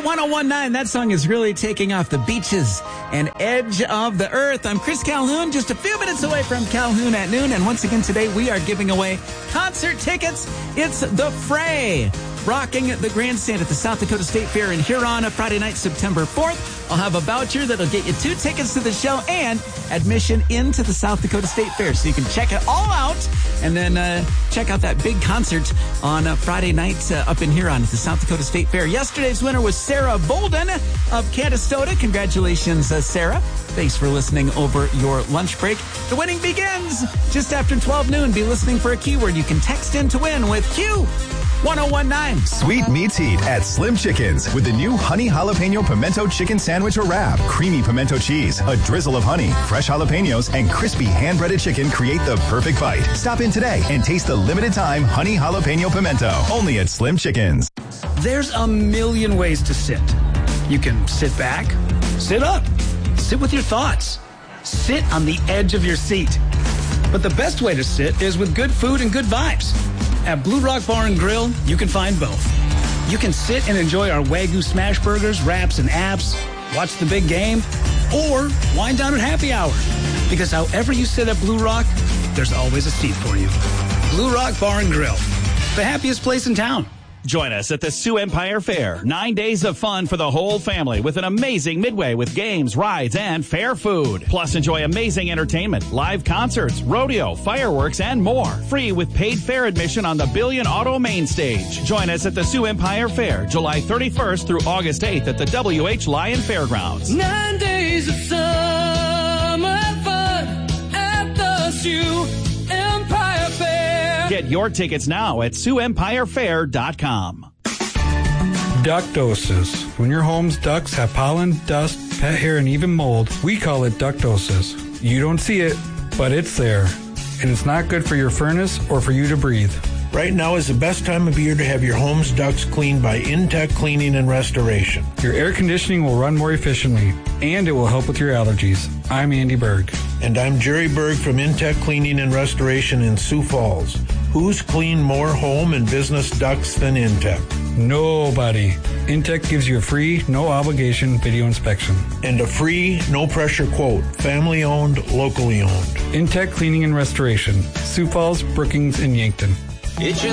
1019, that song is really taking off. The beaches and edge of the earth. I'm Chris Calhoun, just a few minutes away from Calhoun at noon. And once again today, we are giving away concert tickets. It's The Fray, rocking the grandstand at the South Dakota State Fair in Huron on Friday night, September 4th. I'll have a voucher that'll get you 2 tickets to the show and admission into the South Dakota State Fair. So you can check it all out and then check out that big concert on Friday night up in Huron at the South Dakota State Fair. Yesterday's winner was Sarah Bolden of Canastota. Congratulations, Sarah. Thanks for listening over your lunch break. The winning begins just after 12 noon. Be listening for a keyword you can text in to win with Q 1019. Sweet meets heat at Slim Chickens with the new honey jalapeno pimento chicken sandwich or wrap. Creamy pimento cheese, a drizzle of honey, fresh jalapenos, and crispy hand-breaded chicken create the perfect bite. Stop in today and taste the limited time honey jalapeno pimento. Only at Slim Chickens. There's a million ways to sit. You can sit back, sit up, sit with your thoughts, sit on the edge of your seat. But the best way to sit is with good food and good vibes. At Blue Rock Bar and Grill, you can find both. You can sit and enjoy our Wagyu smash burgers, wraps, and apps, watch the big game, or wind down at happy hour. Because however you sit at Blue Rock, there's always a seat for you. Blue Rock Bar and Grill, the happiest place in town. Join us at the Sioux Empire Fair. 9 days of fun for the whole family with an amazing midway with games, rides, and fair food. Plus, enjoy amazing entertainment, live concerts, rodeo, fireworks, and more. Free with paid fair admission on the Billion Auto Main Stage. Join us at the Sioux Empire Fair, July 31st through August 8th at the WH Lyon Fairgrounds. 9 days of summer fun at the Sioux Empire Fair. Get your tickets now at SiouxEmpireFair.com. Ductosis. When your home's ducts have pollen, dust, pet hair, and even mold, we call it ductosis. You don't see it, but it's there. And it's not good for your furnace or for you to breathe. Right now is the best time of year to have your home's ducts cleaned by Intech Cleaning and Restoration. Your air conditioning will run more efficiently, and it will help with your allergies. I'm Andy Berg. And I'm Jerry Berg from Intech Cleaning and Restoration in Sioux Falls. Who's cleaned more home and business ducts than Intech? Nobody. Intech gives you a free, no-obligation video inspection. And a free, no-pressure quote. Family-owned, locally owned. Intech Cleaning and Restoration. Sioux Falls, Brookings, and Yankton.